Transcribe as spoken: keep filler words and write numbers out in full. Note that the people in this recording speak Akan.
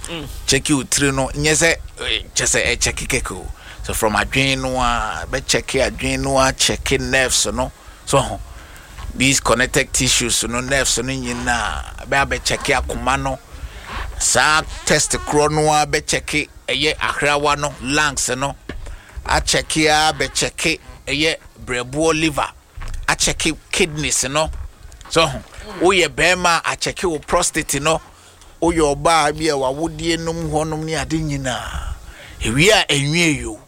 check you three no nyese just a check keko so from adwen no a be check adwen no a check nerves no so these connective tissues no nerves no nyina be be check akoma no sa test kro no a be check eye ahrawa no lungs no a check ya be check eye brebo liver a check kidneys no so oye bema a check your prostate no oyo ba bia wa wodie num honom ni ade nyina ewi a enwie yo